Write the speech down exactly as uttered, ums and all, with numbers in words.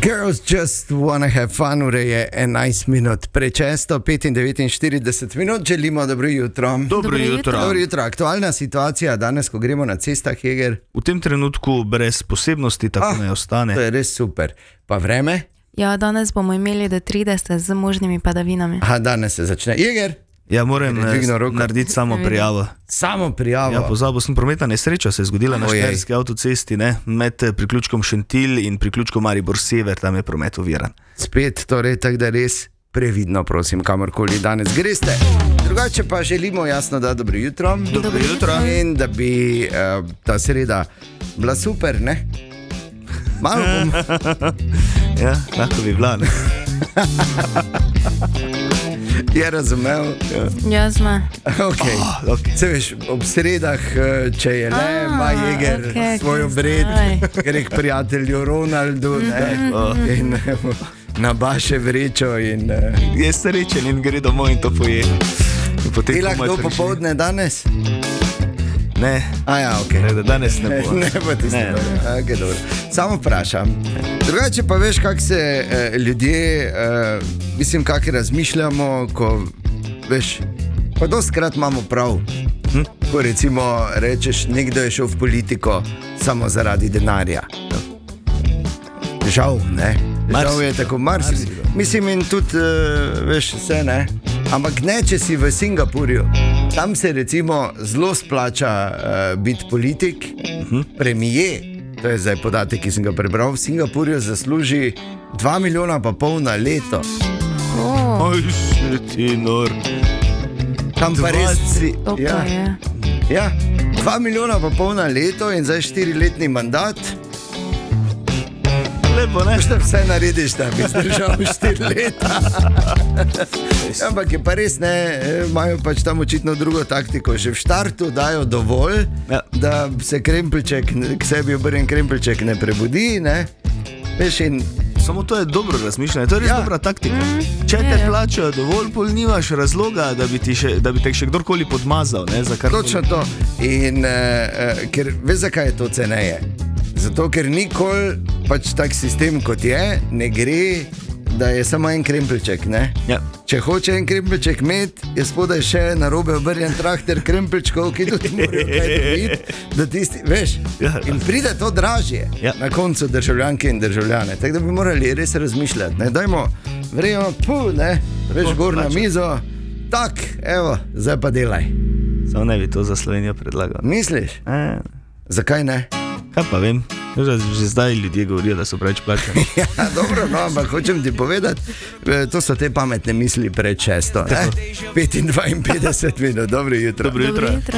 Girls just wanna have fun, ure je enajst minut prečesto, petindevetdeset minut, želimo dobro jutro. Dobro, dobro jutro. Dobro jutro. Aktualna situacija danes, ko gremo na cestah, Jeger? V tem trenutku brez posebnosti, tako Ah, ne ostane. To je res super. Pa vreme? Ja, danes bomo imeli do trideset z možnimi padavinami. Aha, danes se začne. Jeger? Ja, moram Je dvignil eh, roko. narediti samo prijavo. Samo prijavo. Ja, pozabil sem, prometna nesreča se je zgodila na Ojej. Štajerski avtocesti, ne, med eh, priključkom Šentilj in priključkom Maribor Sever, tam je promet oviran. Spet, torej, tako da res previdno, prosim, kamorkoli danes greste. Drugače pa želimo jasno, da dobro jutro. Dobro jutro. In da bi uh, ta sreda bila super, ne? Malo bom. Ja, lahko bi bila, ne. Je razumel? Jaz me. Okay. Oh, okay. Se veš, ob sredah, eh, če je le, A, ima Jeger okej, svoj okej, obred, zdaj. gre k prijatelju Ronaldu, ne, in eh, nabaše vrečo in... eh, Je srečen in gre domov in to poje. In potem Dela komaj kdo preživi. popoldne danes? Ne, A ja, okej. ne, da danes ne bo. Ne, pa ti Ne, ne. Okay, dobro. Samo vprašam. Drugače pa veš, kako se eh, ljudje, eh, mislim, kako razmišljamo, ko veš, pa dostkrat imamo prav. Hm? Ko recimo rečeš, nekdo je šel v politiko samo zaradi denarja. Žal, ne. Žal je tako marsikdo. Mislim, in tudi, uh, veš, vse ne. Ampak ne, če si v Singapurju. Tam se recimo zelo splača uh, biti politik, uh-huh. Premijer. To je zdaj podatek, ki sem ga prebral. V Singapurju zasluži dva milijona pa pol na leto. Oh, Oj, še ti nor. Tam pa res si. to pa Ja, je. ja, dva milijona pa pol na leto in zdaj štiriletni mandat. Lepo, ne? Veš, da vse narediš, da bi zdržal štiri leta. Ja, ampak je pa res, ne, imajo pač tam očitno drugo taktiko. Že v štartu dajo dovolj, Ja. da se krempelček, k sebi obrnen krempelček ne prebudi, ne. Veš, in Samo to je dobro razmišljanje, to je res Ja. ja. dobra taktika. Če je, te ja. plačajo dovolj, pol nimaš razloga, da bi, ti še, da bi te še kdorkoli podmazal. Ne, za kar točno to. In uh, uh, ker veš, zakaj je to ceneje? Zato, ker nikoli pač tak sistem kot je, ne gre, da je samo en krempelček, ne. Ja. Če hoče en krempelček imeti, je spodaj še na robe obrnjen traktor krempelčkov, ki tudi morajo kaj dobiti, da tisti, veš, Ja. in pride to dražje Ja. na koncu državljanke in državljane. Tako da bi morali res razmišljati, ne, dajmo, vrejmo, pu, ne, veš, gor na mizo, tak, evo, zdaj pa delaj. Samo ne bi to za Slovenijo predlagal. Misliš? E, Zakaj ne? kaj pa vem, že, že zdaj ljudje govorijo, da so preveč plačani. Ja, dobro, no, ampak hočem ti povedati, eh, to so te pametne misli pred šesto, ne? petindvajset minut, dobro jutro. Dobro jutro. Dobro jutro.